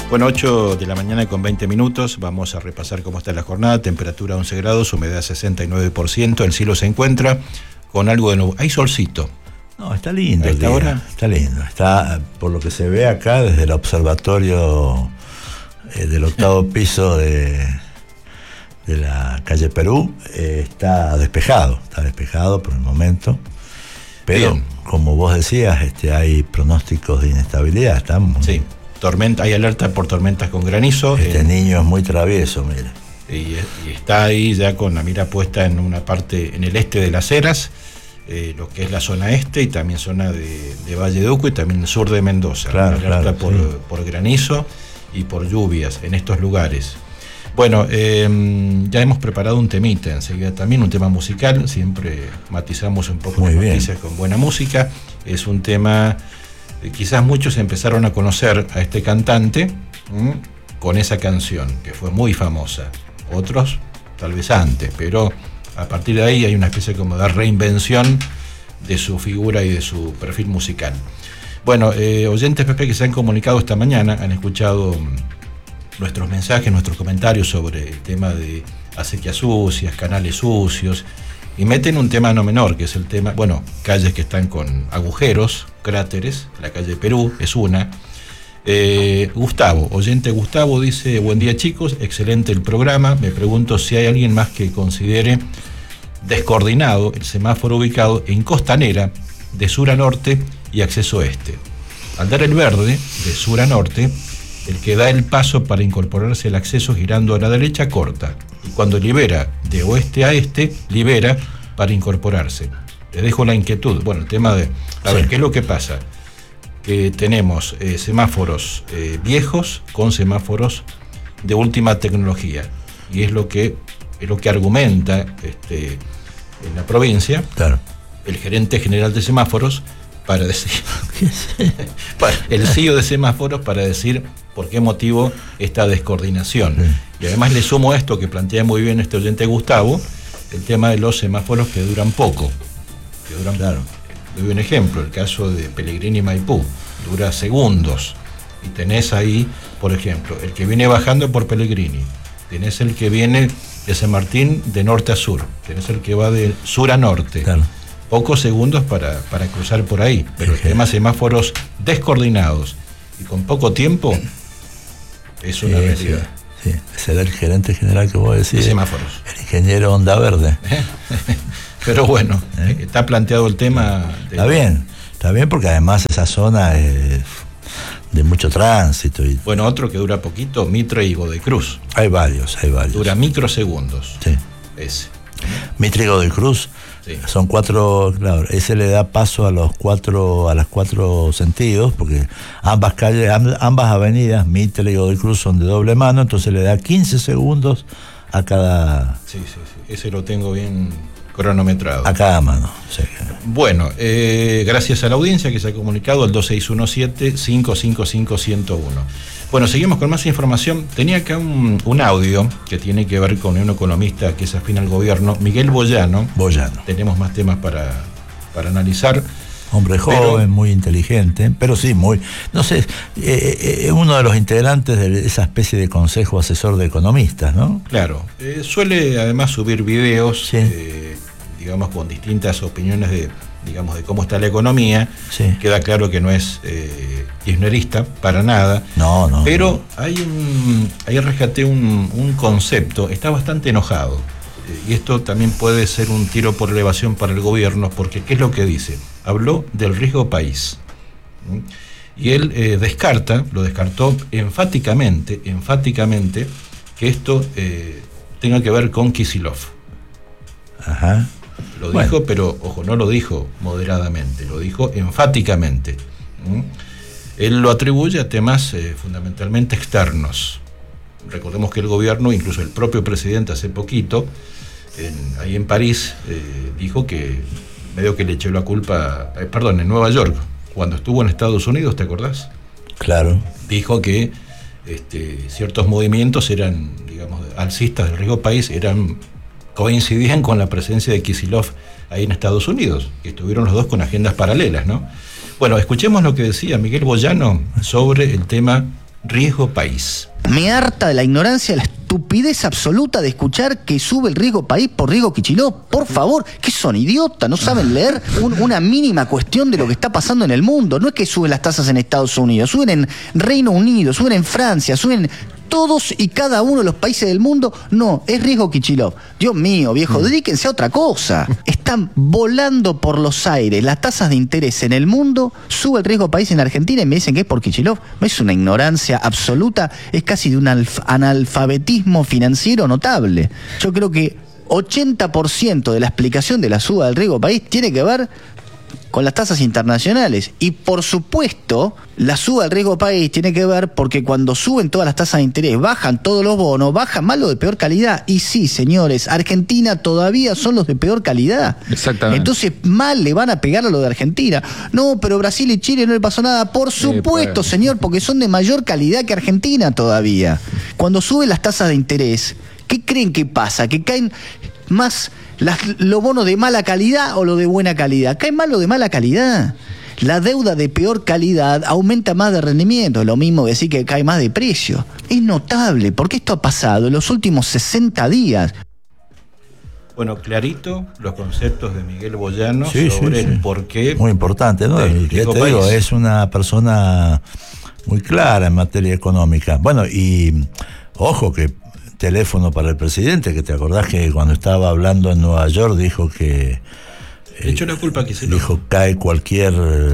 Bueno, 8 de la mañana con 20 minutos, vamos a repasar cómo está la jornada, temperatura 11 grados, humedad 69%, el cielo se encuentra con algo de nuevo. Hay solcito. No, está lindo. ¿A esta hora? Está lindo. Está, por lo que se ve acá, desde el observatorio del 8º piso de la calle Perú, está despejado por el momento. Pero, bien, como vos decías, hay pronósticos de inestabilidad. Estamos. Sí. Tormenta, hay alerta por tormentas con granizo. Niño es muy travieso, mire. Y está ahí ya con la mira puesta en una parte, en el este de Las Heras, lo que es la zona este y también zona de Valle de Uco y también el sur de Mendoza. Claro, alerta claro, por granizo y por lluvias en estos lugares. Bueno, ya hemos preparado un temita enseguida también, un tema musical. Siempre matizamos un poco las noticias con buena música. Es un tema... Quizás muchos empezaron a conocer a este cantante con esa canción, que fue muy famosa. Otros, tal vez antes, pero a partir de ahí hay una especie como de reinvención de su figura y de su perfil musical. Bueno, oyentes, Pepe, que se han comunicado esta mañana, han escuchado nuestros mensajes, nuestros comentarios sobre el tema de acequias sucias, canales sucios, y meten un tema no menor, que es el tema, bueno, calles que están con agujeros, cráteres, la calle Perú es una. Gustavo, oyente Gustavo, dice: buen día, chicos, excelente el programa. Me pregunto si hay alguien más que considere descoordinado el semáforo ubicado en Costanera, de sur a norte y acceso este. Al dar el verde, de sur a norte, el que da el paso para incorporarse al acceso girando a la derecha corta, y cuando libera de oeste a este, libera para incorporarse. Les dejo la inquietud. Bueno, el tema de... A ver, ¿qué es lo que pasa? Que tenemos semáforos viejos con semáforos de última tecnología, y es lo que argumenta en la provincia, claro, el gerente general de semáforos, para decir... el CEO de semáforos, para decir por qué motivo esta descoordinación. Y además le sumo esto que plantea muy bien este oyente Gustavo, el tema de los semáforos que duran poco. Claro. Le doy un ejemplo, el caso de Pellegrini y Maipú, dura segundos. Y tenés ahí, por ejemplo, el que viene bajando por Pellegrini, tenés el que viene de San Martín de norte a sur, tenés el que va de sur a norte. Claro. Pocos segundos para cruzar por ahí, pero el tema semáforos descoordinados y con poco tiempo es una realidad. Sí. Será el gerente general que vos decís. De semáforos. El ingeniero Onda Verde. Pero bueno, está planteado el tema. Está bien porque además esa zona es de mucho tránsito. Bueno, otro que dura poquito, Mitre y Godoy Cruz. Hay varios. Dura microsegundos. Sí. Ese. Mitre y Godoy Cruz. Sí. Son 4, claro, ese le da paso a las 4 sentidos, porque ambas calles, ambas avenidas, Mitre y Godoy Cruz, son de doble mano, entonces le da 15 segundos a cada... Sí, ese lo tengo bien cronometrado. A cada mano. Sí. Bueno, gracias a la audiencia que se ha comunicado al 2617-555-101. Bueno, seguimos con más información. Tenía acá un audio que tiene que ver con un economista que es afín al gobierno, Miguel Boyano. Tenemos más temas para analizar. Hombre joven, muy inteligente, pero sí, muy... No sé, uno de los integrantes de esa especie de consejo asesor de economistas, ¿no? Claro. Suele además subir videos, sí, digamos, con distintas opiniones de cómo está la economía. Sí. Queda claro que no es kirchnerista para nada. No. Pero ahí rescaté un concepto. Está bastante enojado. Y esto también puede ser un tiro por elevación para el gobierno, porque ¿qué es lo que dice? Habló del riesgo país. Y él lo descartó enfáticamente, que esto tenga que ver con Kicillof. Ajá. Lo dijo, pero ojo, no lo dijo moderadamente, lo dijo enfáticamente. Él lo atribuye a temas fundamentalmente externos. Recordemos que el gobierno, incluso el propio presidente hace poquito, ahí en París, dijo que medio que le echó la culpa, en Nueva York, cuando estuvo en Estados Unidos, ¿te acordás? Claro. Dijo que ciertos movimientos eran, alcistas del riesgo país, coincidían con la presencia de Kicillof ahí en Estados Unidos, que estuvieron los dos con agendas paralelas, ¿no? Bueno, escuchemos lo que decía Miguel Boyano sobre el tema Riesgo País. Me harta de la ignorancia, la estupidez absoluta de escuchar que sube el Riesgo País por Riesgo Kicillof. Por favor, ¿qué son, idiotas? ¿No saben leer una mínima cuestión de lo que está pasando en el mundo? No es que suben las tasas en Estados Unidos, suben en Reino Unido, suben en Francia, suben todos y cada uno de los países del mundo. No, es Riesgo Kicillof. Dios mío, viejo, dedíquense a otra cosa. Están volando por los aires las tasas de interés en el mundo, sube el Riesgo País en Argentina y me dicen que es por Kicillof. Es una ignorancia absoluta, es casi de un analfabetismo financiero notable. Yo creo que 80% de la explicación de la suba del Riesgo País tiene que ver con las tasas internacionales. Y por supuesto, la suba del Riesgo País tiene que ver porque cuando suben todas las tasas de interés, bajan todos los bonos, bajan más los de peor calidad. Y sí, señores, Argentina todavía son los de peor calidad. Exactamente. Entonces, mal le van a pegar a lo de Argentina. No, pero Brasil y Chile no le pasó nada. Por supuesto, señor, porque son de mayor calidad que Argentina todavía. Cuando suben las tasas de interés, ¿qué creen que pasa? Que caen más los bonos de mala calidad o lo de buena calidad. Cae más lo de mala calidad. La deuda de peor calidad aumenta más de rendimiento, es lo mismo que decir que cae más de precio. Es notable, porque esto ha pasado en los últimos 60 días. Bueno, clarito los conceptos de Miguel Boyano sobre el porqué. Muy importante, ¿no? Ya te digo, es una persona muy clara en materia económica. Bueno, y ojo que teléfono para el presidente, que te acordás que cuando estaba hablando en Nueva York dijo que de hecho la culpa que se dijo cae cualquier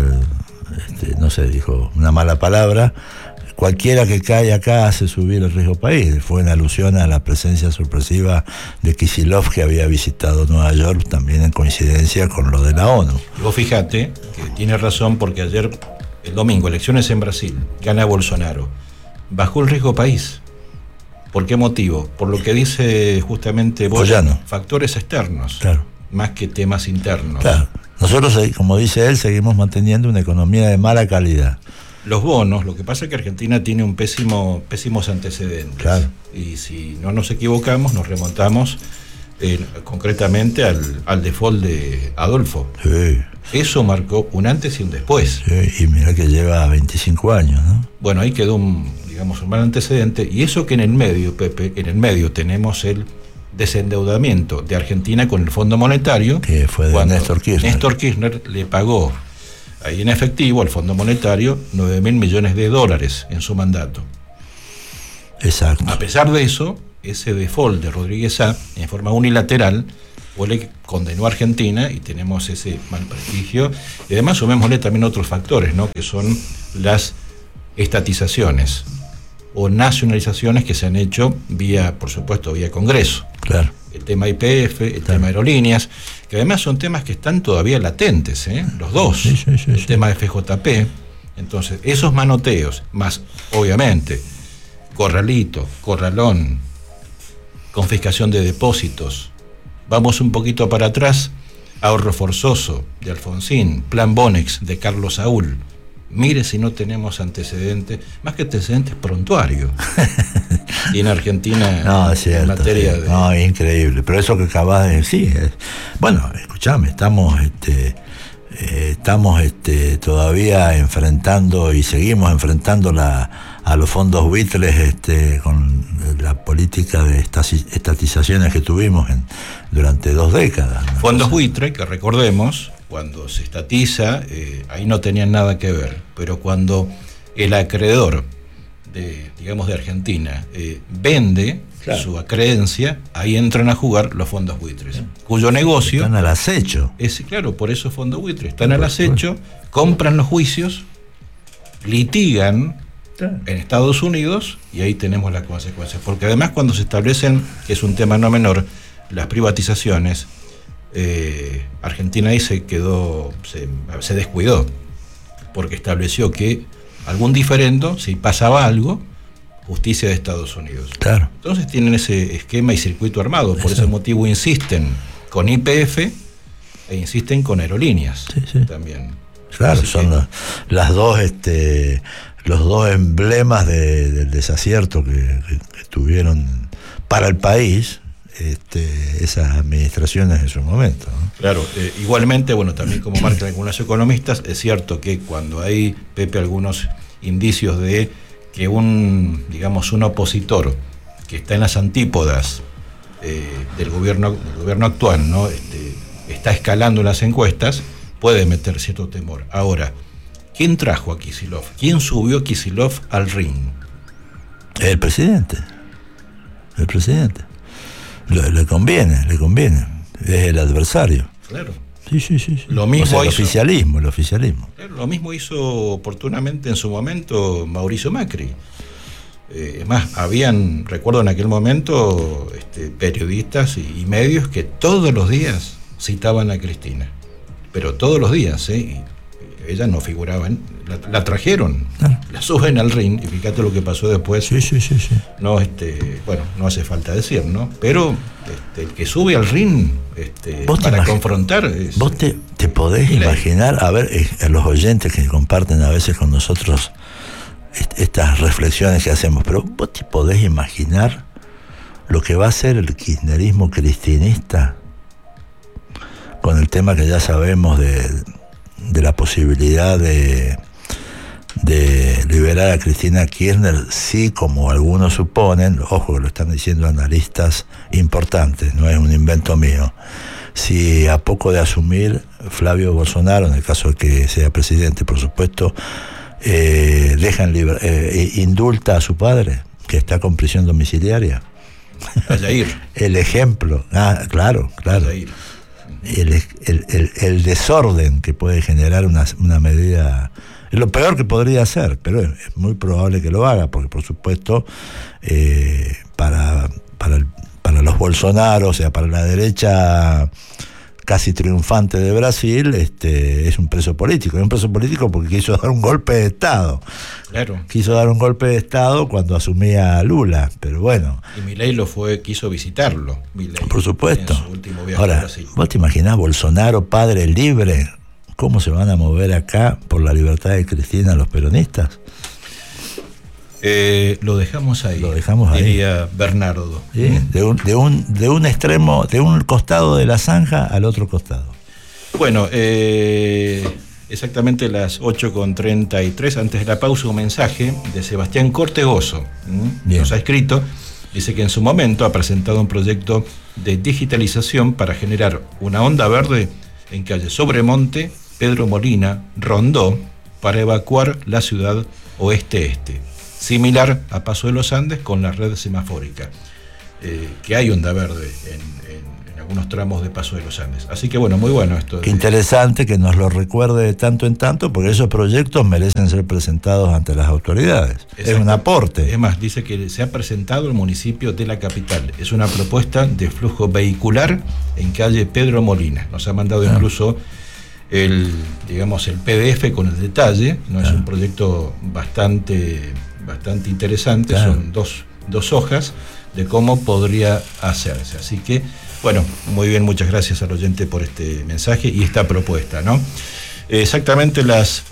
no sé, dijo una mala palabra, cualquiera que cae acá hace subir el Riesgo País. Fue en alusión a la presencia sorpresiva de Kicillof, que había visitado Nueva York también en coincidencia con lo de la ONU. Y vos fijate que tiene razón, porque ayer, el domingo, elecciones en Brasil, gana Bolsonaro, bajó el Riesgo País. ¿Por qué motivo? Por lo que dice justamente Boyano, factores externos, claro, más que temas internos. Claro. Nosotros, como dice él, seguimos manteniendo una economía de mala calidad. Los bonos, lo que pasa es que Argentina tiene pésimos antecedentes. Claro. Y si no nos equivocamos, nos remontamos concretamente al default de Adolfo. Sí. Eso marcó un antes y un después. Sí, y mira que lleva 25 años, ¿no? Bueno, ahí quedó un mal antecedente, y eso que en el medio, Pepe, tenemos el desendeudamiento de Argentina con el Fondo Monetario, que fue de Néstor Kirchner. Néstor Kirchner le pagó ahí en efectivo al Fondo Monetario $9.000 millones en su mandato. Exacto. A pesar de eso, ese default de Rodríguez A, en forma unilateral, le condenó a Argentina y tenemos ese mal prestigio. Y además sumémosle también otros factores, ¿no?, que son las estatizaciones o nacionalizaciones que se han hecho por supuesto, vía Congreso. Claro. El tema YPF, el tema aerolíneas, que además son temas que están todavía latentes, los dos. El tema de FJP. Entonces, esos manoteos, más obviamente corralito, corralón, confiscación de depósitos. Vamos un poquito para atrás, ahorro forzoso de Alfonsín, plan Bonex de Carlos Saúl. Mire si no tenemos antecedentes, más que antecedentes, prontuarios. Y en Argentina, no, es cierto, en materia de... No, es increíble. Pero eso que acabas de decir, bueno, escuchame, estamos todavía enfrentando y seguimos enfrentando a los fondos buitres con la política de estatizaciones que tuvimos durante 2 décadas, ¿no? Fondos buitres, que recordemos, cuando se estatiza, ahí no tenían nada que ver, pero cuando el acreedor de Argentina vende, claro, su acreencia, ahí entran a jugar los fondos buitres, cuyo negocio... Están al acecho. Claro, por eso fondos buitres, están al acecho, compran los juicios, litigan, claro, en Estados Unidos, y ahí tenemos las consecuencias. Porque además, cuando se establecen, que es un tema no menor, las privatizaciones, Argentina ahí se descuidó, porque estableció que algún diferendo, si pasaba algo, justicia de Estados Unidos. Claro. Entonces tienen ese esquema y circuito armado. Por ese motivo insisten con YPF e insisten con aerolíneas. Sí. También. Claro, así son los dos emblemas del desacierto que tuvieron para el país esas administraciones en su momento, ¿no? Claro, igualmente, bueno, también como marcan algunos economistas, es cierto que cuando hay, Pepe, algunos indicios de que un opositor que está en las antípodas del gobierno actual, ¿no? Está escalando en las encuestas, puede meter cierto temor. Ahora, ¿quién trajo a Kicillof? ¿Quién subió a Kicillof al ring? El presidente. Le conviene. Es el adversario. Claro. Sí. Lo mismo el oficialismo. Lo mismo hizo oportunamente en su momento Mauricio Macri. Es más, recuerdo en aquel momento, periodistas y medios que todos los días citaban a Cristina. Pero todos los días, y ella no figuraba, la trajeron, la suben al ring, y fíjate lo que pasó después. Sí. No, no hace falta decir, ¿no? Pero el que sube al ring para confrontar. ¿Vos te podés imaginar, a ver, a los oyentes que comparten a veces con nosotros estas reflexiones que hacemos, pero vos te podés imaginar lo que va a ser el kirchnerismo cristinista con el tema que ya sabemos de la posibilidad de liberar a Cristina Kirchner, sí, como algunos suponen, ojo que lo están diciendo analistas importantes, no es un invento mío, si a poco de asumir Flavio Bolsonaro, en el caso de que sea presidente, por supuesto, indulta a su padre, que está con prisión domiciliaria. A Jair. El ejemplo, claro. Jair. El desorden que puede generar una medida, es lo peor que podría hacer, pero es muy probable que lo haga, porque por supuesto para los Bolsonaro, o sea, para la derecha casi triunfante de Brasil, es un preso político. Es un preso político porque quiso dar un golpe de Estado. Claro. Quiso dar un golpe de Estado cuando asumía Lula, pero bueno. Y Milei quiso visitarlo. Milei, por supuesto. En su último viaje ahora, a Brasil. ¿Vos te imaginás Bolsonaro, padre libre? ¿Cómo se van a mover acá por la libertad de Cristina los peronistas? Lo dejamos ahí. Diría Bernardo. Sí, de un extremo, de un costado de la zanja al otro costado. Bueno, exactamente las 8:33, antes de la pausa, un mensaje de Sebastián Cortegoso. Nos ha escrito, dice que en su momento ha presentado un proyecto de digitalización para generar una onda verde en calle Sobremonte, Pedro Molina, Rondó, para evacuar la ciudad oeste-este. Similar a Paso de los Andes con la red semafórica, que hay onda verde en algunos tramos de Paso de los Andes. Así que bueno, muy bueno esto. Qué interesante que nos lo recuerde de tanto en tanto, porque esos proyectos merecen ser presentados ante las autoridades. Es un aporte. Es más, dice que se ha presentado el municipio de la capital. Es una propuesta de flujo vehicular en calle Pedro Molina. Nos ha mandado incluso el PDF con el detalle. No es un proyecto bastante interesante, son dos hojas de cómo podría hacerse. Así que, bueno, muy bien, muchas gracias al oyente por este mensaje y esta propuesta, ¿no? Exactamente las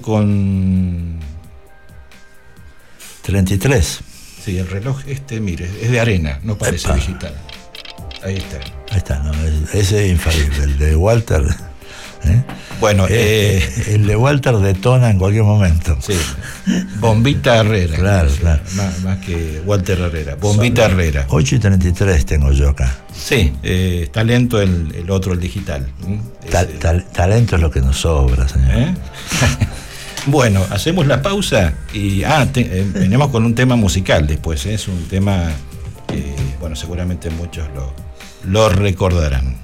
8:33. Sí, el reloj mire, es de arena, no parece digital. Ahí está, no, ese es infalible, el de Walter. Bueno, el de Walter detona en cualquier momento. Sí. Bombita Herrera. Claro. Más que Walter Herrera. Bombita Herrera. 8:33 tengo yo acá. Sí, talento el otro, el digital. Talento es lo que nos sobra, señor. Bueno, hacemos la pausa y venimos con un tema musical después. Es un tema que, bueno, seguramente muchos lo recordarán.